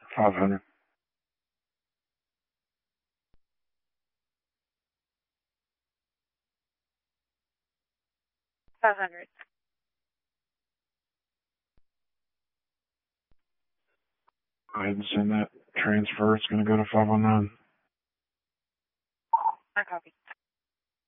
500. $500. Go ahead and send that transfer. It's going to go to 509. I copy.